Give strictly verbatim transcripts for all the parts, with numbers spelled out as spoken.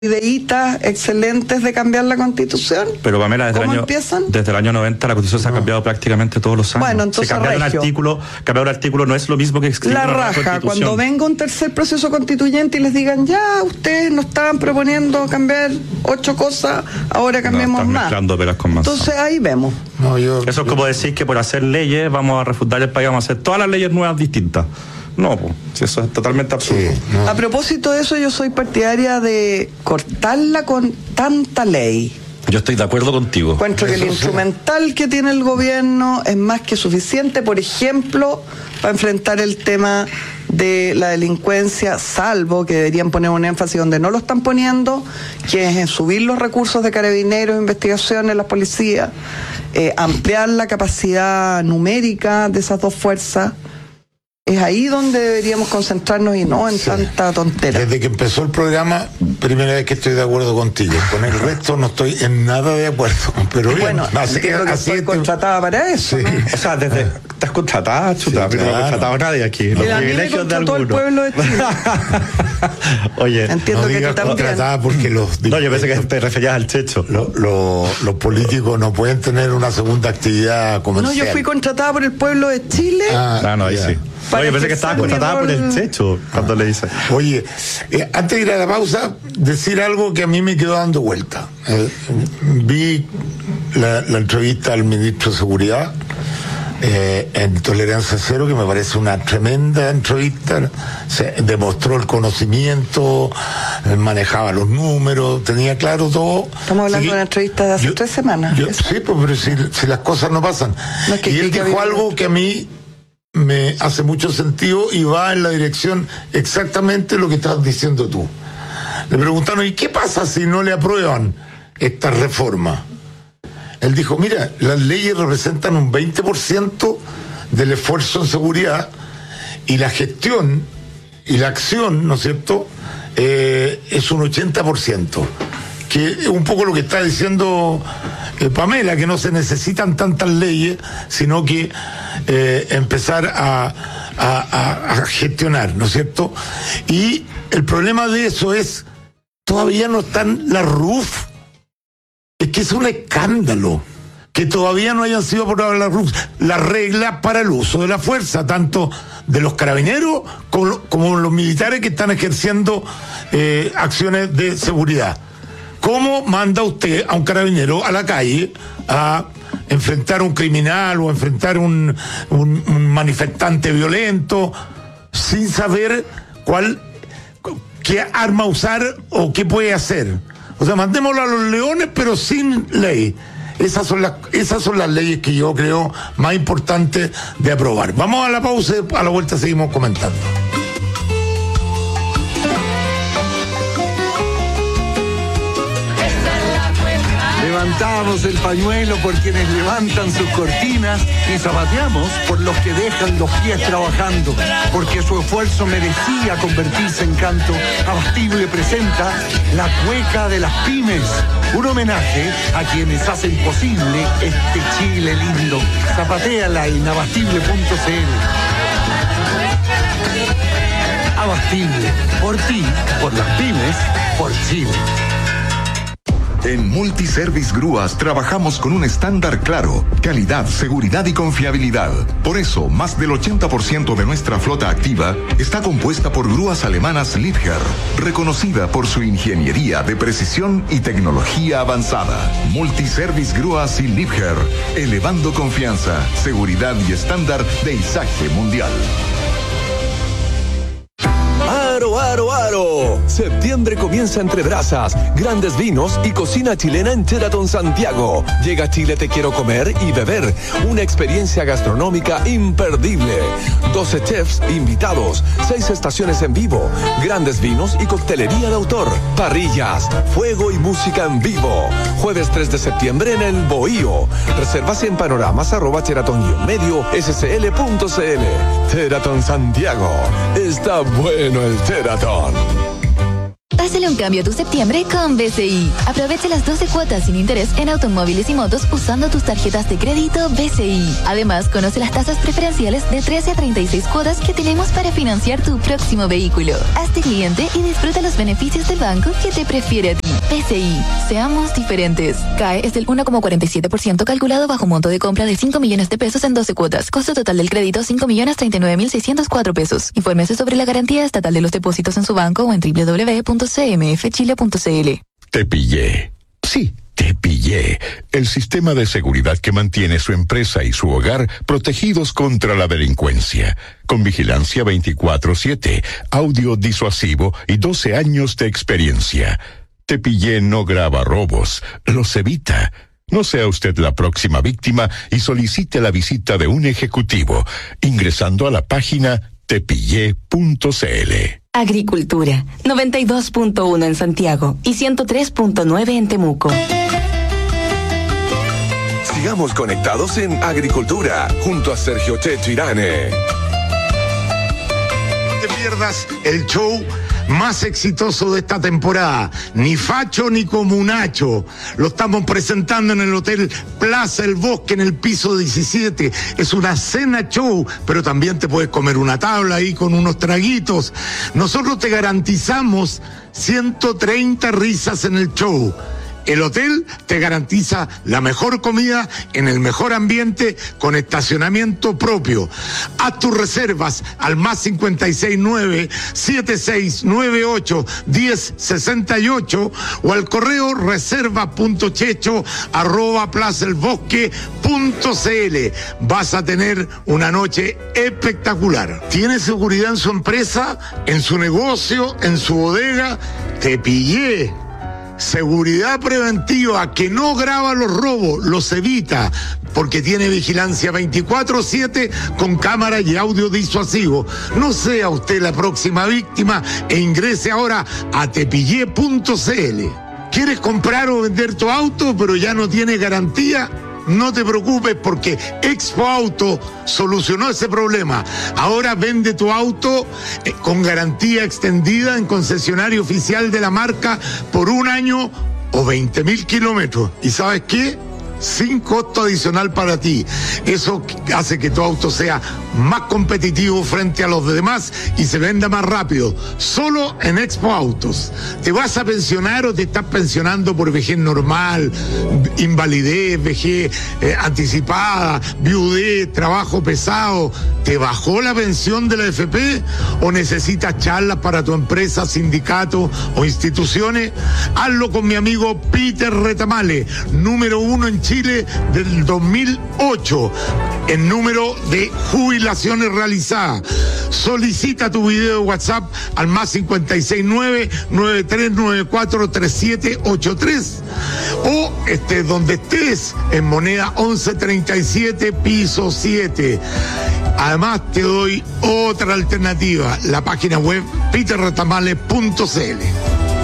ideitas excelentes de cambiar la Constitución. Pero Pamela, desde el año empiezan? desde el año noventa la Constitución no. se ha cambiado prácticamente todos los años. Bueno, entonces se cambiar un artículo, cambiar un artículo no es lo mismo que escribir la una raja. Cuando venga un tercer proceso constituyente y les digan ya, ustedes nos estaban proponiendo cambiar ocho cosas, ahora cambiemos no, más. Mezclando peras con manzanas. Entonces ahí vemos. No, yo, Eso es yo... como decir que por hacer leyes vamos a refundar el país, vamos a hacer todas las leyes nuevas distintas. No, pues, eso es totalmente absurdo. Sí, no. A propósito de eso, yo soy partidaria de cortarla con tanta ley. Yo estoy de acuerdo contigo. Encuentro que el instrumental que tiene el gobierno es más que suficiente, por ejemplo, para enfrentar el tema de la delincuencia, salvo que deberían poner un énfasis donde no lo están poniendo, que es en subir los recursos de carabineros, investigaciones, las policías, eh, ampliar la capacidad numérica de esas dos fuerzas. Es ahí donde deberíamos concentrarnos y no en sí. tanta tontera. Desde que empezó el programa, primera vez que estoy de acuerdo contigo. Con el resto no estoy en nada de acuerdo. Pero bien, bueno, así, entiendo que así estoy contratada para eso. Sí. ¿no? O sea, desde estás contratada, chuta, sí, pero claro. no ha contratado a nadie aquí. Los a mí me privilegios de contrató el algunos. pueblo de Chile. Oye, entiendo no que digas tú también. contratada porque los no, yo pensé que te referías al Checho. Lo, lo, los políticos no pueden tener una segunda actividad comercial. No, yo fui contratada por el pueblo de Chile. Ah, Ah, no, ahí ya. sí. Para Oye, pensé que estaba contratada por el Checho cuando le dice. Oye, eh, antes de ir a la pausa, decir algo que a mí me quedó dando vuelta. Eh, vi la, la entrevista al ministro de Seguridad eh, en Tolerancia Cero, que me parece una tremenda entrevista. Se demostró el conocimiento, eh, manejaba los números, tenía claro todo. Estamos hablando Así de una entrevista de hace yo, tres semanas. Yo, sí, pues, pero si, si las cosas no pasan. No, es que y él que dijo había... algo que a mí me hace mucho sentido y va en la dirección exactamente lo que estás diciendo tú. Le preguntaron, ¿y qué pasa si no le aprueban esta reforma? Él dijo, mira, las leyes representan un veinte por ciento del esfuerzo en seguridad y la gestión y la acción, ¿no es cierto?, eh, es un ochenta por ciento. Que es un poco lo que está diciendo eh, Pamela, que no se necesitan tantas leyes, sino que eh, empezar a, a, a, a gestionar, ¿no es cierto? Y el problema de eso es, todavía no están las R U F. Es que es un escándalo que todavía no hayan sido aprobadas las R U F, las reglas para el uso de la fuerza, tanto de los carabineros como, como los militares que están ejerciendo eh, acciones de seguridad. ¿Cómo manda usted a un carabinero a la calle a enfrentar a un criminal o a enfrentar un, un, un manifestante violento sin saber cuál, qué arma usar o qué puede hacer? O sea, mandémoslo a los leones, pero sin ley. Esas son las, esas son las leyes que yo creo más importantes de aprobar. Vamos a la pausa, a la vuelta seguimos comentando. Levantamos el pañuelo por quienes levantan sus cortinas y zapateamos por los que dejan los pies trabajando, porque su esfuerzo merecía convertirse en canto. Abastible presenta La Cueca de las Pymes, un homenaje a quienes hacen posible este Chile lindo. Zapatéala en abastible punto c l. Abastible, por ti, por las pymes, por Chile. En Multiservice Grúas trabajamos con un estándar claro, calidad, seguridad y confiabilidad. Por eso, más del ochenta por ciento de nuestra flota activa está compuesta por grúas alemanas Liebherr, reconocida por su ingeniería de precisión y tecnología avanzada. Multiservice Grúas y Liebherr, elevando confianza, seguridad y estándar de izaje mundial. ¡Aro, aro, aro! Septiembre comienza entre brasas, grandes vinos y cocina chilena en Sheraton Santiago. Llega a Chile Te Quiero Comer y Beber, una experiencia gastronómica imperdible. doce chefs invitados, seis estaciones en vivo, grandes vinos y coctelería de autor, parrillas, fuego y música en vivo. Jueves tres de septiembre en el Bohío. Reservas en panoramas arroba sheraton-medio scl.cl. Sheraton Santiago. Está bueno el Sheraton. Hazle un cambio a tu septiembre con B C I. Aprovecha las doce cuotas sin interés en automóviles y motos usando tus tarjetas de crédito B C I. Además, conoce las tasas preferenciales de trece a treinta y seis cuotas que tenemos para financiar tu próximo vehículo. Hazte cliente y disfruta los beneficios del banco que te prefiere a ti. B C I. Seamos diferentes. C A E es del uno coma cuarenta y siete por ciento calculado bajo monto de compra de cinco millones de pesos en doce cuotas. Costo total del crédito cinco millones treinta y nueve mil seiscientos cuatro pesos. Infórmese sobre la garantía estatal de los depósitos en su banco o en doble u doble u doble u punto c m f chile punto c l. Te pillé. Sí, te pillé. El sistema de seguridad que mantiene su empresa y su hogar protegidos contra la delincuencia. Con vigilancia veinticuatro siete, audio disuasivo y doce años de experiencia. Te pillé no graba robos, los evita. No sea usted la próxima víctima y solicite la visita de un ejecutivo ingresando a la página tepillé punto c l. Agricultura, noventa y dos punto uno en Santiago y ciento tres punto nueve en Temuco. Sigamos conectados en Agricultura, junto a Sergio Checho Irane. No te pierdas el show más exitoso de esta temporada, ni facho ni comunacho. Lo estamos presentando en el Hotel Plaza El Bosque, en el piso diecisiete. Es una cena show, pero también te puedes comer una tabla ahí con unos traguitos. Nosotros te garantizamos ciento treinta risas en el show. El hotel te garantiza la mejor comida en el mejor ambiente con estacionamiento propio. Haz tus reservas al más cincuenta y seis nueve, setenta y seis noventa y ocho, diez sesenta y ocho o al correo reserva punto checho arroba plazaelbosque punto c l. Vas a tener una noche espectacular. ¿Tiene seguridad en su empresa, en su negocio, en su bodega? Te pillé. Seguridad preventiva que no graba los robos, los evita, porque tiene vigilancia veinticuatro siete con cámara y audio disuasivo. No sea usted la próxima víctima e ingrese ahora a tepillé punto c l. ¿Quieres comprar o vender tu auto pero ya no tiene garantía? No te preocupes porque Expo Auto solucionó ese problema. Ahora vende tu auto eh, con garantía extendida en concesionario oficial de la marca por un año o veinte mil kilómetros. ¿Y sabes qué? Sin costo adicional para ti. Eso hace que tu auto sea más competitivo frente a los demás y se venda más rápido. Solo en Expo Autos. ¿Te vas a pensionar o te estás pensionando por vejez normal, invalidez, vejez eh, anticipada, viudez, trabajo pesado? ¿Te bajó la pensión de la A F P o necesitas charlas para tu empresa, sindicato o instituciones? Hazlo con mi amigo Peter Retamale, número uno en Chile del dos mil ocho en número de jubilaciones realizadas. Solicita tu video de WhatsApp al más cincuenta y seis nueve, noventa y tres noventa y cuatro, treinta y siete ochenta y tres o estés donde estés en Moneda once treinta y siete piso siete. Además te doy otra alternativa, la página web peter retamale punto c l.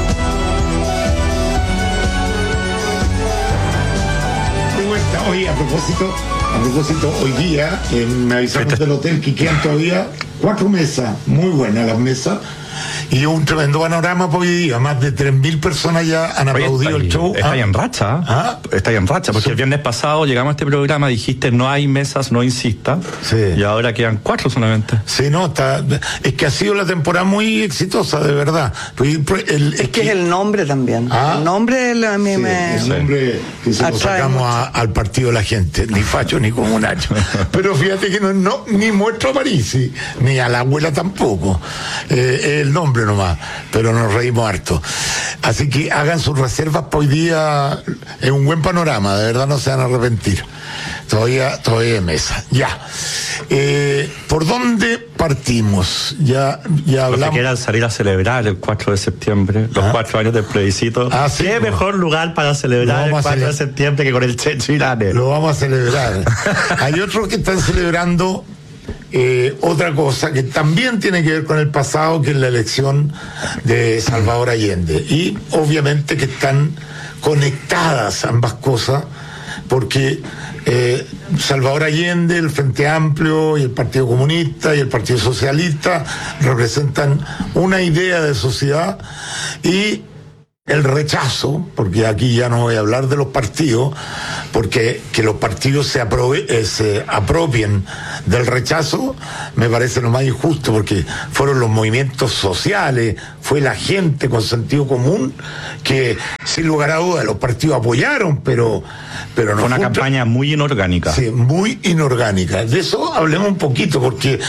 Oye, a propósito, a propósito, hoy día eh, me avisaron del hotel que quedan todavía cuatro mesas, muy buenas las mesas, y un tremendo panorama por hoy día. Más de tres mil personas ya han aplaudido el show. Está ahí ah. en racha. ¿Ah? Está ahí en racha, porque sí. El viernes pasado llegamos a este programa, dijiste no hay mesas, no insista. Sí. Y ahora quedan cuatro solamente. Sí, no, está, es que ha sido la temporada muy exitosa, de verdad. El, el, es que es el nombre también. ¿Ah? El nombre a mí sí, me... El nombre que se lo sacamos a, al partido de la gente. Ni facho ni comunacho. Pero fíjate que no, no ni muestro a Parisi, ni a la abuela tampoco. Eh, el nombre nomás. Pero nos reímos harto. Así que hagan sus reservas por hoy día. Es un buen panorama, de verdad no se van a arrepentir. Todavía, todavía hay mesa. Ya. Eh, ¿Por dónde partimos? Ya, ya hablamos. Los que quieran salir a celebrar el cuatro de septiembre, los ¿Ah? cuatro años del plebiscito. Ah, sí, ¿Qué no. mejor lugar para celebrar el cuatro de septiembre que con el Checho Irane? Lo vamos a celebrar. Hay otros que están celebrando eh, otra cosa que también tiene que ver con el pasado, que es la elección de Salvador Allende. Y obviamente que están conectadas ambas cosas, porque eh, Salvador Allende, el Frente Amplio y el Partido Comunista y el Partido Socialista representan una idea de sociedad, y el rechazo, porque aquí ya no voy a hablar de los partidos, porque que los partidos se, aprove, eh, se apropien del rechazo me parece lo más injusto, porque fueron los movimientos sociales, fue la gente con sentido común que, sin lugar a dudas, los partidos apoyaron, pero, pero no fue una fue campaña muy inorgánica. Sí, muy inorgánica. De eso hablemos un poquito, porque,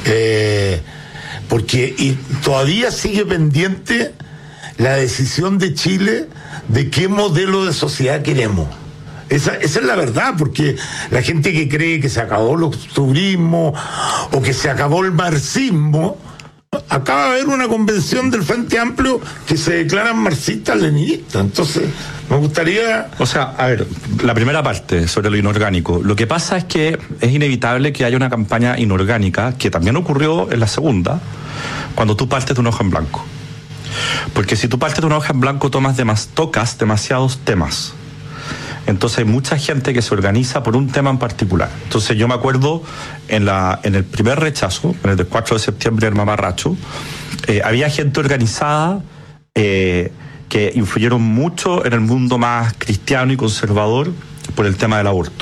eh, porque y todavía sigue pendiente la decisión de Chile de qué modelo de sociedad queremos. Esa, esa es la verdad, porque la gente que cree que se acabó el octubrismo o que se acabó el marxismo, acaba de haber una convención del Frente Amplio que se declaran marxistas-leninistas. Entonces, me gustaría... O sea, a ver, la primera parte sobre lo inorgánico. Lo que pasa es que es inevitable que haya una campaña inorgánica, que también ocurrió en la segunda, cuando tú partes de un hoja en blanco. Porque si tú partes de una hoja en blanco tomas demas, tocas demasiados temas. Entonces hay mucha gente que se organiza por un tema en particular. Entonces yo me acuerdo en la en el primer rechazo, en el del cuatro de septiembre del mamarracho, eh, había gente organizada eh, que influyeron mucho en el mundo más cristiano y conservador por el tema del aborto.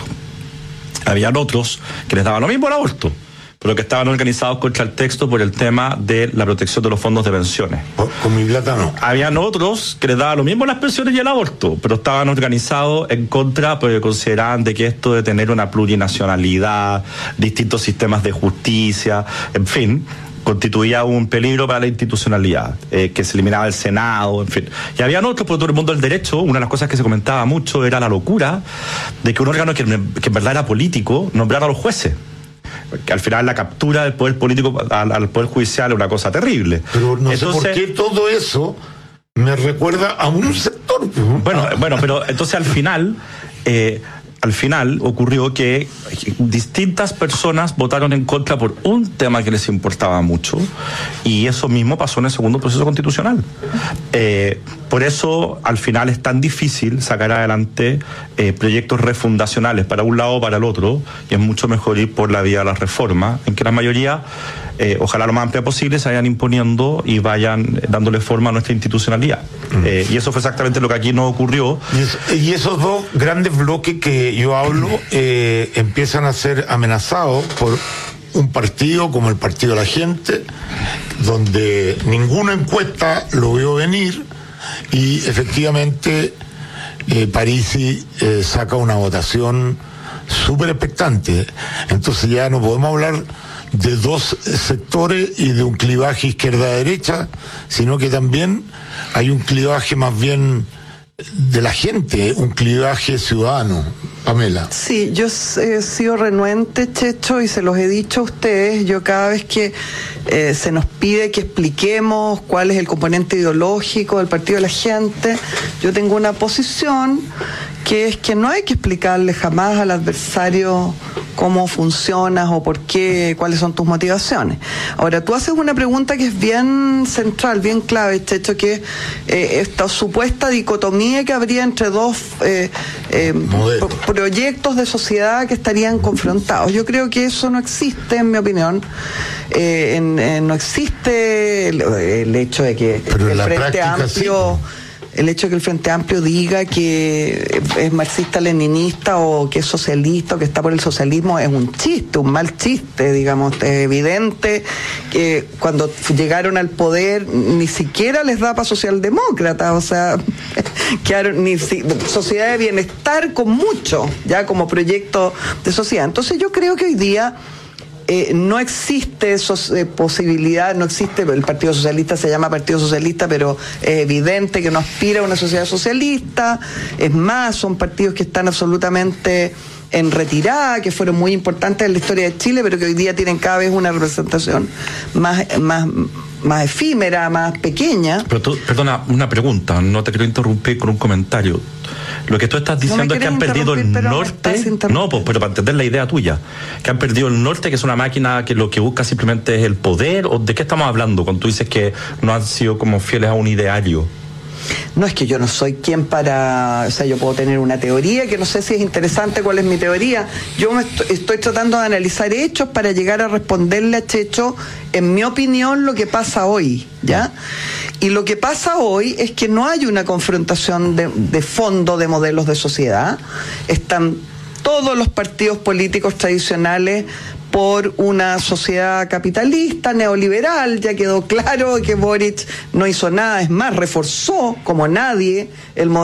Habían otros que les daban lo mismo el aborto, pero que estaban organizados contra el texto por el tema de la protección de los fondos de pensiones. Con mi plata no. Habían otros que les daban lo mismo las pensiones y el aborto, pero estaban organizados en contra porque consideraban de que esto de tener una plurinacionalidad, distintos sistemas de justicia, en fin, constituía un peligro para la institucionalidad, eh, que se eliminaba el Senado, en fin. Y habían otros, por todo el mundo del derecho, una de las cosas que se comentaba mucho era la locura de que un órgano que, que en verdad era político nombrara a los jueces. Que al final la captura del poder político al, al poder judicial es una cosa terrible. Pero no entonces, sé por qué todo eso me recuerda a un sector. Bueno, bueno, pero entonces al final, eh, al final ocurrió que distintas personas votaron en contra por un tema que les importaba mucho, y eso mismo pasó en el segundo proceso constitucional. Eh, por eso al final es tan difícil sacar adelante eh, proyectos refundacionales para un lado o para el otro, y es mucho mejor ir por la vía de las reformas, en que la mayoría, eh, ojalá lo más amplia posible, se vayan imponiendo y vayan dándole forma a nuestra institucionalidad. Mm. Eh, y eso fue exactamente lo que aquí no ocurrió. Y, es, y esos dos grandes bloques que yo hablo eh, empiezan a ser amenazados por un partido como el Partido de la Gente, donde ninguna encuesta lo veo venir, y efectivamente eh, Parisi eh, saca una votación súper expectante. Entonces ya no podemos hablar de dos sectores y de un clivaje izquierda-derecha, sino que también hay un clivaje más bien de la gente, un clivaje ciudadano. Pamela. Sí, yo he sido renuente, Checho, y se los he dicho a ustedes. Yo cada vez que eh, se nos pide que expliquemos cuál es el componente ideológico del Partido de la Gente, yo tengo una posición que es que no hay que explicarle jamás al adversario cómo funcionas o por qué, cuáles son tus motivaciones. Ahora, tú haces una pregunta que es bien central, bien clave, Checho, que es eh, esta supuesta dicotomía que habría entre dos eh, eh, pro proyectos de sociedad que estarían confrontados. Yo creo que eso no existe, en mi opinión. Eh, en, en, no existe el, el hecho de que Pero el Frente Amplio... Sí. El hecho de que el Frente Amplio diga que es marxista-leninista o que es socialista o que está por el socialismo es un chiste, un mal chiste, digamos. Es evidente que cuando llegaron al poder ni siquiera les da para socialdemócrata, o sea, quedaron ni sociedad de bienestar con mucho, ya como proyecto de sociedad. Entonces yo creo que hoy día Eh, no existe eso, eh, posibilidad, no existe, el Partido Socialista se llama Partido Socialista, pero es evidente que no aspira a una sociedad socialista. Es más, son partidos que están absolutamente en retirada, que fueron muy importantes en la historia de Chile, pero que hoy día tienen cada vez una representación más, más, más efímera, más pequeña. Pero tú, perdona, una pregunta, no te quiero interrumpir con un comentario. Lo que tú estás diciendo no es que han perdido el norte, no, pues, pero para entender la idea tuya, que han perdido el norte, que es una máquina que lo que busca simplemente es el poder, o ¿de qué estamos hablando cuando tú dices que no han sido como fieles a un ideario? No, es que yo no soy quien para, o sea, yo puedo tener una teoría que no sé si es interesante cuál es mi teoría. Yo me estoy, estoy tratando de analizar hechos para llegar a responderle a Checho, en mi opinión, lo que pasa hoy, ¿ya? Y lo que pasa hoy es que no hay una confrontación de, de fondo de modelos de sociedad. Están todos los partidos políticos tradicionales por una sociedad capitalista, neoliberal. Ya quedó claro que Boric no hizo nada, es más, reforzó como nadie el modelo